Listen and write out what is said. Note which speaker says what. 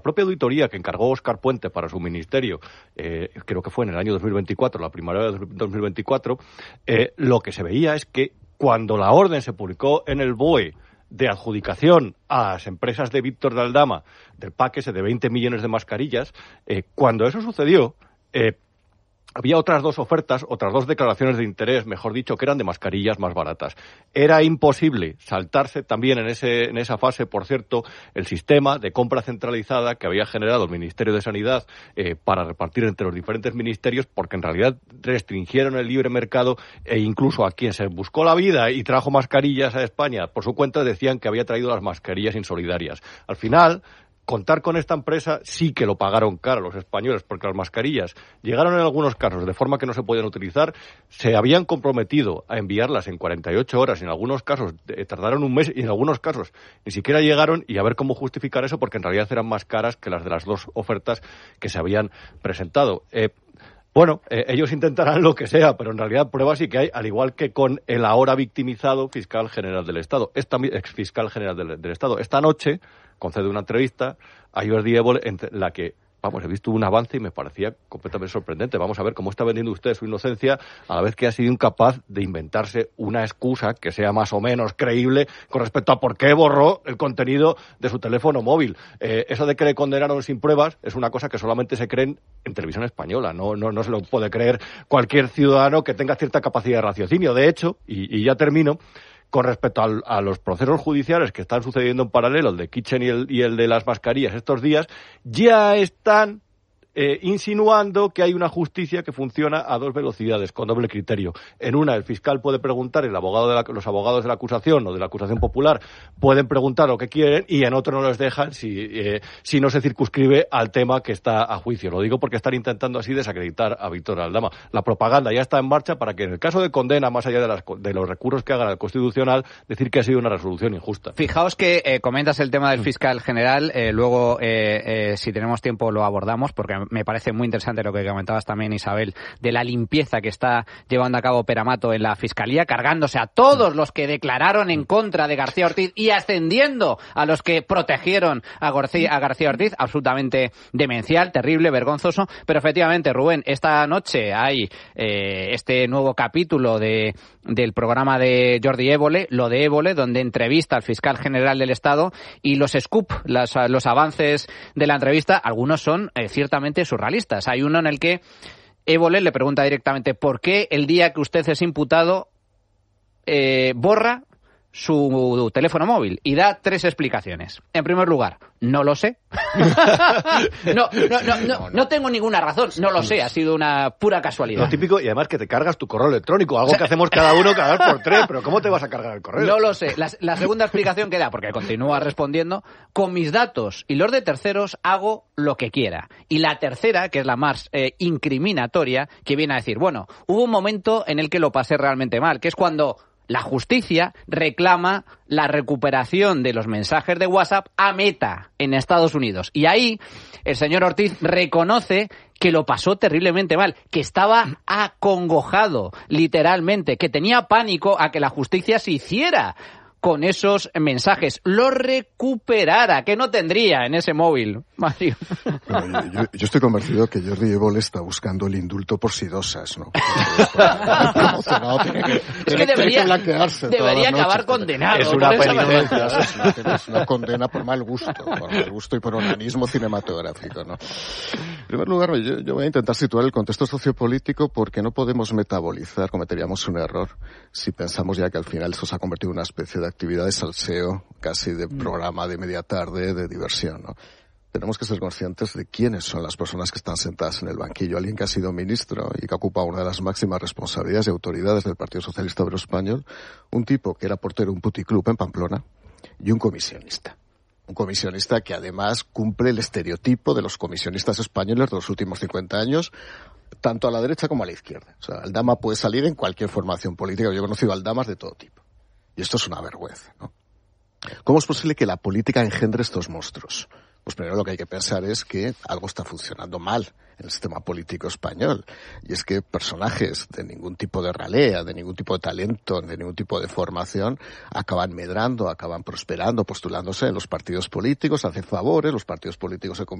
Speaker 1: propia auditoría que encargó Óscar Puente para su ministerio, creo que fue en el año 2024, la primavera de 2024, lo que se veía es que cuando la orden se publicó en el BOE de adjudicación a las empresas de Víctor de Aldama del pack ese de 20 millones de mascarillas, cuando eso sucedió, había otras dos ofertas, otras dos declaraciones de interés, mejor dicho, que eran de mascarillas más baratas. Era imposible saltarse también en esa fase, por cierto, el sistema de compra centralizada que había generado el Ministerio de Sanidad para repartir entre los diferentes ministerios, porque en realidad restringieron el libre mercado e incluso a quien se buscó la vida y trajo mascarillas a España por su cuenta decían que había traído las mascarillas insolidarias. Al final, contar con esta empresa sí que lo pagaron caro los españoles, porque las mascarillas llegaron en algunos casos de forma que no se podían utilizar, se habían comprometido a enviarlas en 48 horas, en algunos casos tardaron un mes y en algunos casos ni siquiera llegaron, y a ver cómo justificar eso, porque en realidad eran más caras que las de las dos ofertas que se habían presentado. Ellos intentarán lo que sea, pero en realidad pruebas sí que hay, al igual que con el ahora victimizado fiscal general del Estado, ex fiscal general del Estado. Esta noche concede una entrevista a Jordi Évole en la que, he visto un avance y me parecía completamente sorprendente. Vamos a ver cómo está vendiendo usted su inocencia a la vez que ha sido incapaz de inventarse una excusa que sea más o menos creíble con respecto a por qué borró el contenido de su teléfono móvil. Eso de que le condenaron sin pruebas es una cosa que solamente se cree en televisión española. No se lo puede creer cualquier ciudadano que tenga cierta capacidad de raciocinio. De hecho, y ya termino, con respecto a los procesos judiciales que están sucediendo en paralelo, el de Kitchen y el de las mascarillas estos días, ya están insinuando que hay una justicia que funciona a dos velocidades, con doble criterio. En una, el fiscal puede preguntar, los abogados de la acusación o de la acusación popular pueden preguntar lo que quieren, y en otro no les dejan si no se circunscribe al tema que está a juicio. Lo digo porque están intentando así desacreditar a Víctor Aldama. La propaganda ya está en marcha para que en el caso de condena, más allá de los recursos que hagan al Constitucional, decir que ha sido una resolución injusta.
Speaker 2: Fijaos que comentas el tema del fiscal general, luego si tenemos tiempo lo abordamos, porque me parece muy interesante lo que comentabas también, Isabel, de la limpieza que está llevando a cabo Peramato en la Fiscalía, cargándose a todos los que declararon en contra de García Ortiz y ascendiendo a los que protegieron a García Ortiz. Absolutamente demencial, terrible, vergonzoso. Pero efectivamente, Rubén, esta noche hay este nuevo capítulo del programa de Jordi Évole, Lo de Évole, donde entrevista al fiscal general del Estado, y los scoop, los avances de la entrevista, algunos son ciertamente surrealistas. Hay uno en el que Évole le pregunta directamente por qué el día que usted es imputado borra su teléfono móvil, y da 3 explicaciones. En primer lugar, no lo sé. No tengo ninguna razón, no lo sé, ha sido una pura casualidad.
Speaker 1: Lo típico, y además que te cargas tu correo electrónico, algo que hacemos cada uno cada vez por 3, pero ¿cómo te vas a cargar el correo?
Speaker 2: No lo sé. La segunda explicación que da, porque continúa respondiendo, con mis datos y los de terceros hago lo que quiera. Y la tercera, que es la más incriminatoria, que viene a decir, bueno, hubo un momento en el que lo pasé realmente mal, que es cuando la justicia reclama la recuperación de los mensajes de WhatsApp a Meta en Estados Unidos. Y ahí el señor Ortiz reconoce que lo pasó terriblemente mal, que estaba acongojado, literalmente, que tenía pánico a que la justicia se hiciera con esos mensajes, lo recuperara, que no tendría en ese móvil, Mario.
Speaker 3: Bueno, yo estoy convencido que Jordi Évole está buscando el indulto por sidosas, ¿no?
Speaker 2: Es que debería acabar condenado.
Speaker 3: Es una penitencia, es una condena por mal gusto y por onanismo cinematográfico, ¿no? En primer lugar, yo voy a intentar situar el contexto sociopolítico, porque no podemos metabolizar, cometeríamos un error si pensamos ya que al final eso se ha convertido en una especie de actividad de salseo, casi de programa de media tarde, de diversión, ¿no? Tenemos que ser conscientes de quiénes son las personas que están sentadas en el banquillo. Alguien que ha sido ministro y que ocupa una de las máximas responsabilidades y autoridades del Partido Socialista Obrero Español, un tipo que era portero de un puticlub en Pamplona, y un comisionista. Un comisionista que además cumple el estereotipo de los comisionistas españoles de los últimos 50 años, tanto a la derecha como a la izquierda. O sea, Aldama puede salir en cualquier formación política. Yo he conocido Aldamas de todo tipo. Y esto es una vergüenza, ¿no? ¿Cómo es posible que la política engendre estos monstruos? Pues primero lo que hay que pensar es que algo está funcionando mal en el sistema político español. Y es que personajes de ningún tipo de ralea, de ningún tipo de talento, de ningún tipo de formación, acaban medrando, acaban prosperando, postulándose en los partidos políticos, hacen favores, los partidos políticos se